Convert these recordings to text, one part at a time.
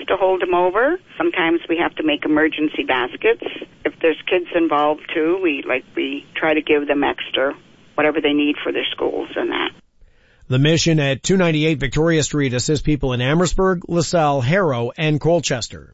to hold them over. Sometimes we have to make emergency baskets. If there's kids involved too, we try to give them extra, whatever they need for their schools and that. The mission at 298 Victoria Street assists people in Amherstburg, LaSalle, Harrow, and Colchester.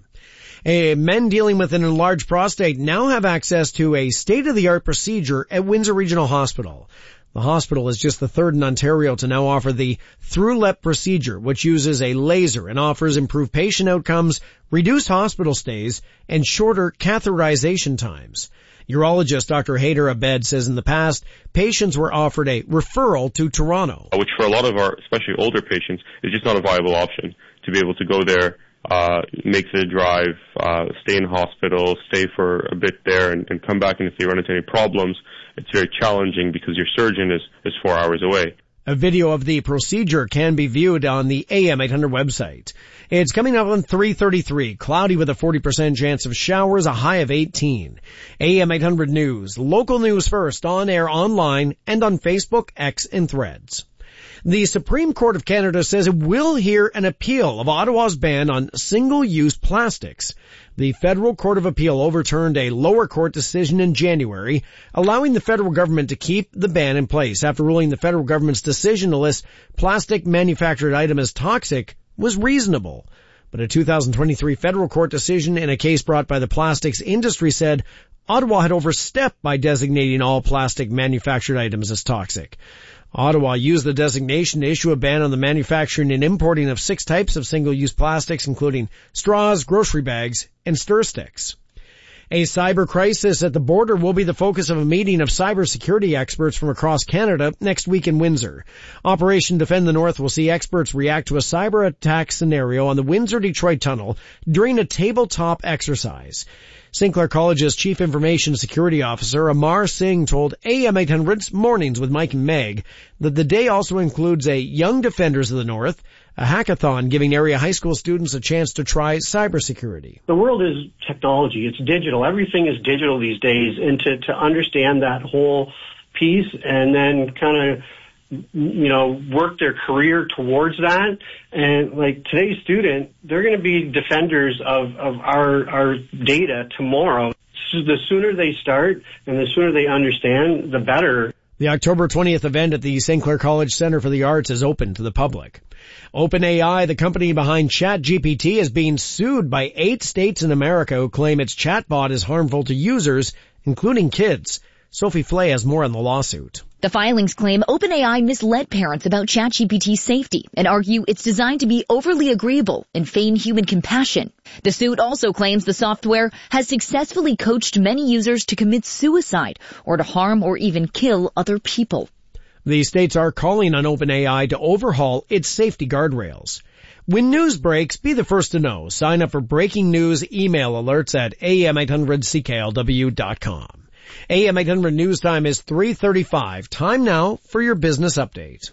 Men dealing with an enlarged prostate now have access to a state-of-the-art procedure at Windsor Regional Hospital. The hospital is just the third in Ontario to now offer the ThruLep procedure, which uses a laser and offers improved patient outcomes, reduced hospital stays, and shorter catheterization times. Urologist Dr. Haider Abed says in the past, patients were offered a referral to Toronto. Which for a lot of our, especially older patients, is just not a viable option to be able to go there, make the drive, stay in hospital, stay for a bit there, and come back. And if they run into any problems, it's very challenging because your surgeon is 4 hours away. A video of the procedure can be viewed on the AM 800 website. It's coming up on 3:33, cloudy with a 40% chance of showers, a high of 18. AM 800 News, local news first, on air, online, and on Facebook, X, and Threads. The Supreme Court of Canada says it will hear an appeal of Ottawa's ban on single-use plastics. The Federal Court of Appeal overturned a lower court decision in January, allowing the federal government to keep the ban in place after ruling the federal government's decision to list plastic manufactured item as toxic was reasonable. But a 2023 federal court decision in a case brought by the plastics industry said Ottawa had overstepped by designating all plastic manufactured items as toxic. Ottawa used the designation to issue a ban on the manufacturing and importing of 6 types of single-use plastics, including straws, grocery bags, and stir sticks. A cyber crisis at the border will be the focus of a meeting of cybersecurity experts from across Canada next week in Windsor. Operation Defend the North will see experts react to a cyber attack scenario on the Windsor-Detroit Tunnel during a tabletop exercise. St. Clair College's Chief Information Security Officer Amar Singh told AM 800's Mornings with Mike and Meg that the day also includes a Young Defenders of the North, a hackathon giving area high school students a chance to try cybersecurity. The world is technology. It's digital. Everything is digital these days. And to understand that whole piece and then kind of work their career towards that. And like today's student, they're going to be defenders of our data tomorrow. So the sooner they start and the sooner they understand, the better. The October 20th event at the St. Clair College Center for the Arts is open to the public. OpenAI, the company behind ChatGPT, is being sued by 8 states in America who claim its chatbot is harmful to users, including kids. Sophie Flay has more on the lawsuit. The filings claim OpenAI misled parents about ChatGPT's safety and argue it's designed to be overly agreeable and feign human compassion. The suit also claims the software has successfully coached many users to commit suicide or to harm or even kill other people. The states are calling on OpenAI to overhaul its safety guardrails. When news breaks, be the first to know. Sign up for breaking news email alerts at am800cklw.com. AM 800 news time is 3:35. Time now for your business update.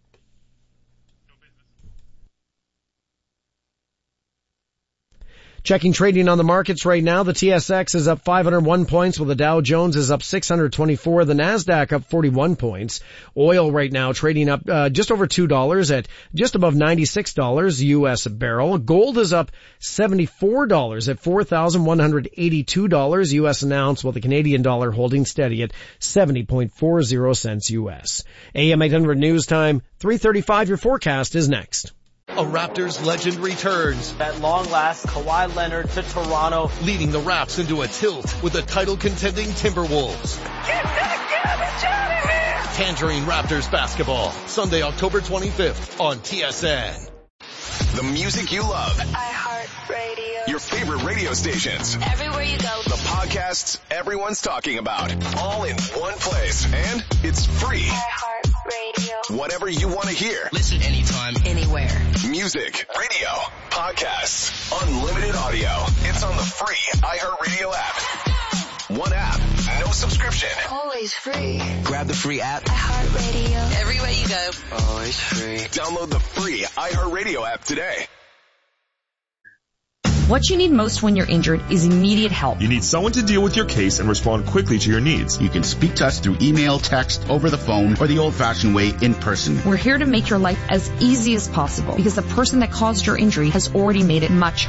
Checking trading on the markets right now. The TSX is up 501 points, while the Dow Jones is up 624. The NASDAQ up 41 points. Oil right now trading up just over $2 at just above $96 U.S. a barrel. Gold is up $74 at $4,182 U.S. an ounce, while the Canadian dollar holding steady at 70.40 cents U.S. AM 800 news time, 3:35. Your forecast is next. A Raptors legend returns. At long last, Kawhi Leonard to Toronto, leading the Raps into a tilt with the title-contending Timberwolves. Get that garbage out of here! Tangerine Raptors basketball, Sunday, October 25th on TSN. The music you love. iHeartRadio. Your favorite radio stations. Everywhere you go. The podcasts everyone's talking about. All in one place. And it's free. iHeartRadio. Whatever you want to hear. Listen anytime, anywhere. Music, radio, podcasts, unlimited audio. It's on the free iHeartRadio app. One app, no subscription. Always free. Grab the free app. iHeartRadio. Everywhere you go. Always free. Download the free iHeartRadio app today. What you need most when you're injured is immediate help. You need someone to deal with your case and respond quickly to your needs. You can speak to us through email, text, over the phone, or the old-fashioned way, in person. We're here to make your life as easy as possible because the person that caused your injury has already made it much